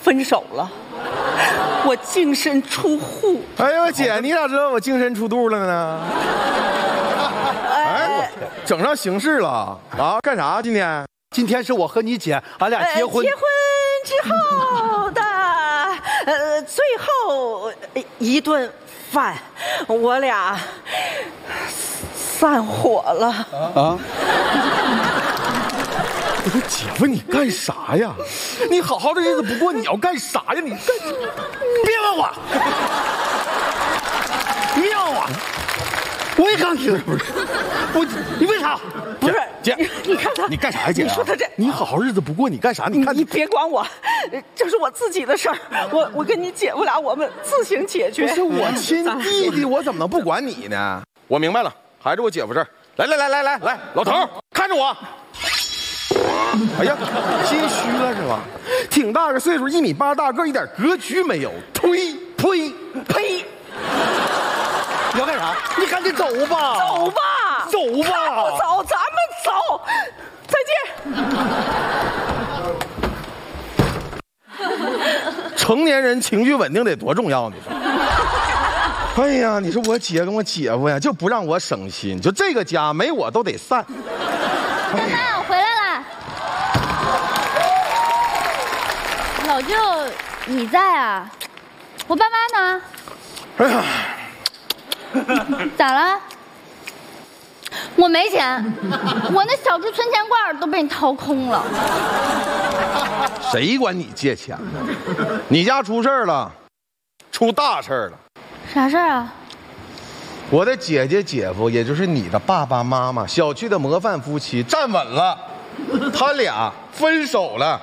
分手了，我净身出户。 哎呦，姐，你咋知道我净身出户了呢？哎，整上形式了啊！干啥今天？ 今天是我和你姐，俺俩结婚。 结婚之后的最后一顿饭，我俩散伙了。 啊！ 我说姐夫，你干啥呀？你好好的日子不过，你要干啥呀？你干啥？ 别问我，你别问我，我也刚听。你为啥？ 不是姐， 你看他， 你干啥呀，姐？ 你说他这， 你好好日子不过，你干啥？你看你别管我，这是我自己的事儿。我跟你姐夫俩，我们自行解决。 不是我亲弟弟，我怎么能不管你呢？我明白了，还是我姐夫这儿。来，老头看着我。哎呀，心虚了是吧？挺大个岁数，1.8米大个，一点格局没有。呸！ 你要干啥？你赶紧走吧。 走吧，看不走，咱们走，再见。 成年人情绪稳定得多重要，你说？哎呀，你说我姐跟我姐夫呀，就不让我省心，就这个家没我都得散。 妈妈，我回来了。老舅，你在啊？我爸妈呢？ 哎呀， 咋了？我没钱，我那小猪存钱罐都被你掏空了。 谁管你借钱呢？你家出事儿了，出大事儿了。 啥事儿啊？ 我的姐姐姐夫，也就是你的爸爸妈妈，小区的模范夫妻站稳了，他俩分手了。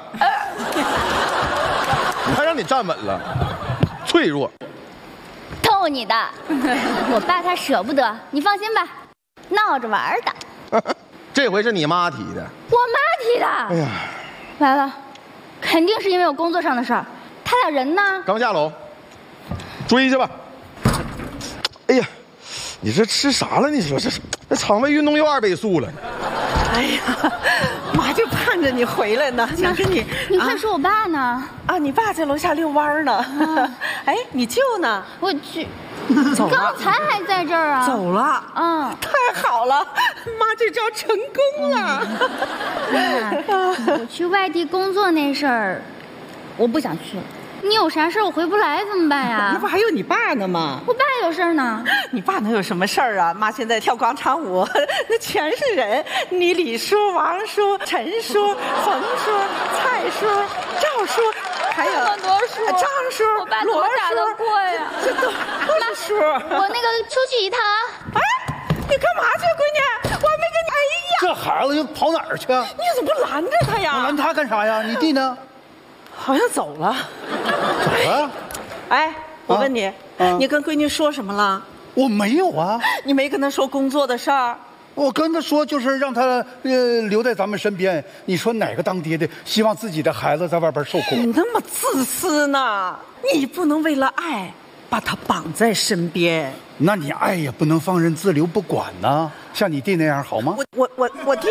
你还让你站稳了，脆弱。 逗你的，我爸他舍不得，你放心吧，闹着玩的。 这回是你妈提的， 我妈提的。 哎呀， 完了，肯定是因为我工作上的事儿。他俩人呢？ 刚下楼，追去吧。哎呀，你这吃啥了？你说这肠胃运动又2倍速了。 哎呀，妈就盼着你回来呢，想跟你。 你快说我爸呢？ 啊，你爸在楼下遛弯呢。哎，你舅呢？ 我去， 走了， 刚才还在这儿啊。 走了。 嗯， 太好了，妈这招成功了。 妈，我去外地工作那事儿，我不想去了。你有啥事儿我回不来怎么办呀？ 那不还有你爸呢吗？ 我爸有事儿呢。 你爸能有什么事儿啊？妈现在跳广场舞，那全是人，你李叔、王叔、陈叔、冯叔、蔡叔、赵叔，还有这么多叔， 张叔、 我爸怎么打得过呀？ 这都是叔。 我那个出去一趟啊。 哎，你干嘛去，闺女？我还没跟你。哎呀， 这孩子又跑哪儿去啊？ 你怎么不拦着他呀？ 拦他干啥呀？你弟呢？ 好像走了。 走了？ 哎，我问你，你跟闺女说什么了？ 我没有啊。 你没跟她说工作的事儿？ 我跟他说，就是让他留在咱们身边。你说哪个当爹的希望自己的孩子在外边受苦？ 你那么自私呢？你不能为了爱把他绑在身边。 那你爱也不能放任自流不管呢。像你弟那样好吗？ 我弟，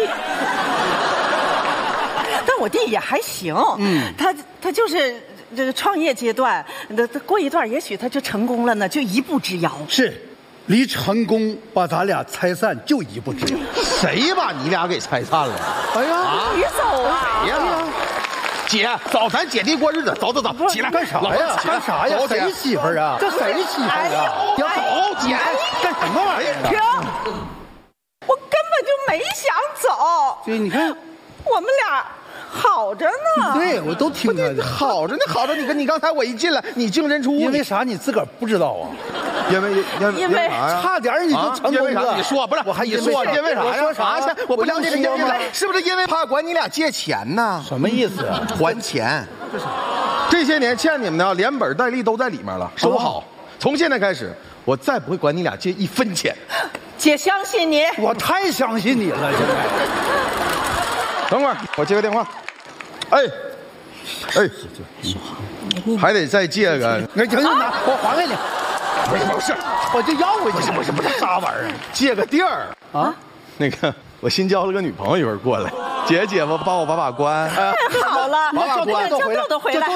但我弟也还行。他就是这个创业阶段，过一段也许他就成功了呢，就一步之遥。 是。离成功把咱俩拆散就一步之遥。 谁把你俩给拆散了？ 哎呀， 你走啊！ 谁呀？姐，走，咱姐弟过日子，走，起来， 干啥呀？干啥呀？谁媳妇儿啊？这谁媳妇儿啊？ 要走，姐， 干什么玩意儿？ 停！我根本就没想走。 对，你看， 我们俩好着呢。 对，我都听他的。 好着呢，好着。你刚才我一进来，你净身出户， 因为啥？你自个儿不知道啊？ 因为差点你就成功了。 你说不是？ 我还你说因为啥呀？ 说啥去？ 我不了解说吗？ 是不是因为怕管你俩借钱呢？ 什么意思？ 还钱。这些年欠你们的连本带利都在里面了，收好。从现在开始，我再不会管你俩借1分钱。 姐相信你， 我太相信你了。现在， 等会儿我接个电话。哎，还得再借个。 行，拿我还给你。 不是， 我就要回去。不是啥玩意儿？ 借个地儿啊？ 那个，我新交了个女朋友，一会儿过来，姐姐夫帮我把关。 太好了， 把关， 就都回来。